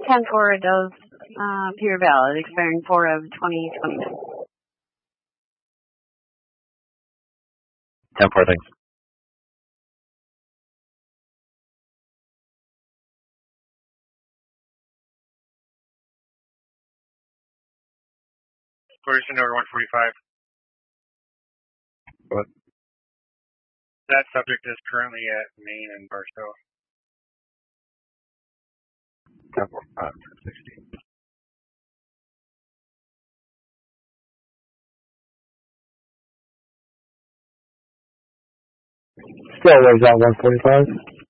10-4 does appear valid, expiring 4 of 2020. 10-4, thanks. Ferguson over 145. What? That subject is currently at Maine and Barstow. 10-4, 10-16. Still lives at 145.